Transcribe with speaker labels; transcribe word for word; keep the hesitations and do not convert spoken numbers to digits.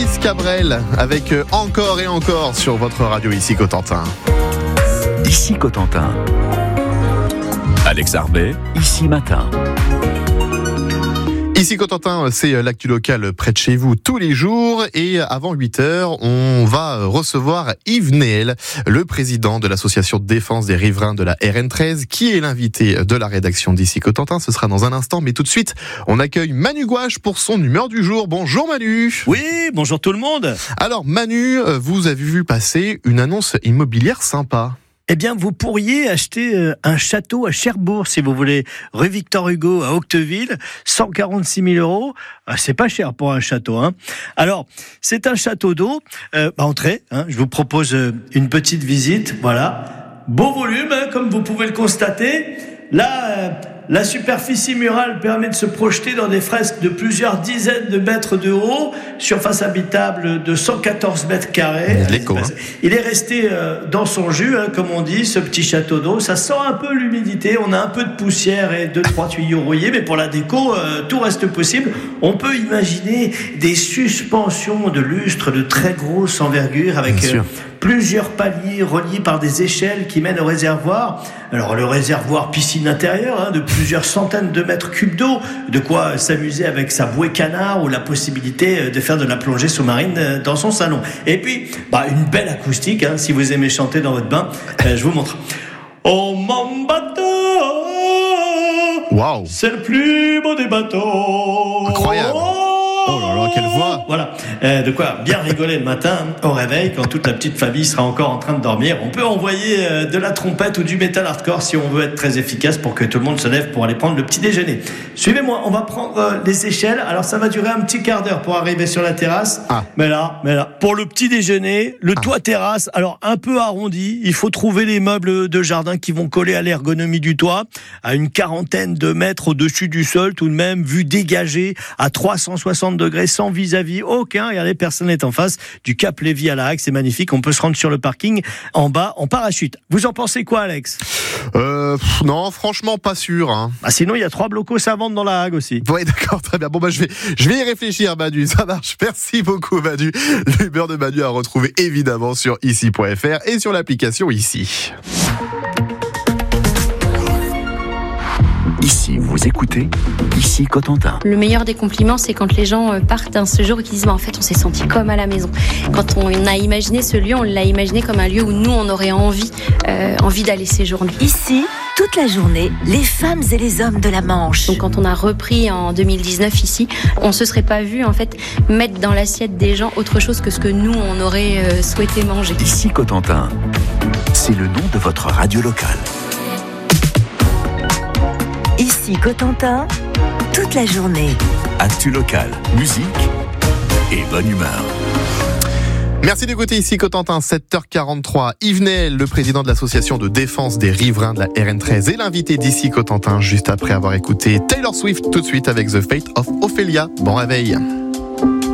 Speaker 1: Francis Cabrel avec Encore et Encore sur votre radio ici Cotentin.
Speaker 2: Ici Cotentin. Alex Arbet, ici Matin.
Speaker 1: Ici Cotentin, c'est l'actu locale près de chez vous tous les jours et avant huit heures, on va recevoir Yves Néel, le président de l'association de défense des riverains de la R N treize, qui est l'invité de la rédaction d'Ici Cotentin. Ce sera dans un instant, mais tout de suite, on accueille Manu Gouache pour son humeur du jour. Bonjour Manu.
Speaker 3: Oui, bonjour tout le monde.
Speaker 1: Alors Manu, vous avez vu passer une annonce immobilière sympa.
Speaker 3: Eh bien, vous pourriez acheter un château à Cherbourg, si vous voulez, rue Victor Hugo à Octeville, cent quarante-six mille euros. C'est pas cher pour un château, hein. Alors, c'est un château d'eau. Euh, bah, entrez, hein. Je vous propose une petite visite. Voilà. Beau volume, hein, comme vous pouvez le constater. Là, euh, la superficie murale permet de se projeter dans des fresques de plusieurs dizaines de mètres de haut, surface habitable de cent quatorze mètres carrés.
Speaker 1: Il, l'écho, hein.
Speaker 3: Il est resté euh, dans son jus, hein, comme on dit, ce petit château d'eau. Ça sent un peu l'humidité, on a un peu de poussière et deux, trois tuyaux rouillés, mais pour la déco, euh, tout reste possible. On peut imaginer des suspensions de lustres de très grosse envergure avec euh, plusieurs paliers reliés par des échelles qui mènent au réservoir. Alors le réservoir piscine intérieure, hein, de plusieurs centaines de mètres cubes d'eau, de quoi s'amuser avec sa bouée canard ou la possibilité de faire de la plongée sous-marine dans son salon. Et puis, bah, une belle acoustique, hein, si vous aimez chanter dans votre bain, euh, je vous montre. Oh mon bateau,
Speaker 1: wow.
Speaker 3: C'est le plus beau des bateaux.
Speaker 1: Incroyable. Oh là là, quelle voix!
Speaker 3: Voilà, euh, de quoi bien rigoler le matin au réveil quand toute la petite famille sera encore en train de dormir. On peut envoyer euh, de la trompette ou du métal hardcore si on veut être très efficace pour que tout le monde se lève pour aller prendre le petit déjeuner. Suivez-moi, on va prendre euh, les échelles. Alors ça va durer un petit quart d'heure pour arriver sur la terrasse.
Speaker 1: Ah.
Speaker 3: Mais là, mais là, pour le petit déjeuner, le
Speaker 1: ah.
Speaker 3: toit terrasse, alors un peu arrondi. Il faut trouver les meubles de jardin qui vont coller à l'ergonomie du toit, à une quarantaine de mètres au-dessus du sol, tout de même, vue dégagée à trois cent soixante degrés, sans vis-à-vis aucun. Regardez, personne n'est en face du Cap Lévy à la Hague. C'est magnifique. On peut se rendre sur le parking en bas en parachute. Vous en pensez quoi, Alex?
Speaker 1: Euh, pff, non, franchement, pas sûr, hein.
Speaker 3: Ah, sinon, il y a trois blocos à vendre dans la Hague aussi.
Speaker 1: Oui, d'accord, très bien. Bon, bah, je vais, je vais y réfléchir, Manu. Ça marche. Merci beaucoup, Manu. L'humeur de Manu à retrouver évidemment sur ici point f r et sur l'application Ici.
Speaker 2: Ici, vous écoutez Ici Cotentin.
Speaker 4: Le meilleur des compliments, c'est quand les gens partent un séjour et qu'ils disent bah, en fait, on s'est senti comme à la maison. Quand on a imaginé ce lieu, on l'a imaginé comme un lieu où nous, on aurait envie, euh, envie d'aller séjourner.
Speaker 5: Ici, toute la journée, les femmes et les hommes de la Manche.
Speaker 4: Donc, quand on a repris en deux mille dix-neuf ici, on se serait pas vu en fait mettre dans l'assiette des gens autre chose que ce que nous, on aurait euh, souhaité manger.
Speaker 2: Ici Cotentin, c'est le nom de votre radio locale.
Speaker 5: Ici Cotentin, toute la journée.
Speaker 2: Actu locale, musique et bonne humeur.
Speaker 1: Merci d'écouter Ici Cotentin, sept heures quarante-trois. Yves Néel, le président de l'association de défense des riverains de la R N treize, est l'invité d'Ici Cotentin juste après avoir écouté Taylor Swift tout de suite avec The Fate of Ophelia. Bon réveil.